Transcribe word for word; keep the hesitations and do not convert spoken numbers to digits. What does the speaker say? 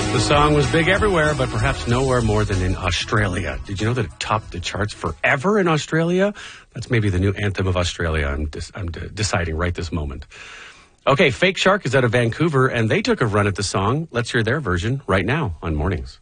The song was big everywhere, but perhaps nowhere more than in Australia. Did you know that it topped the charts forever in Australia? That's maybe the new anthem of Australia. I'm, dis- I'm de- deciding right this moment. Okay, Fake Shark is out of Vancouver, and they took a run at the song. Let's hear their version right now on Mornings.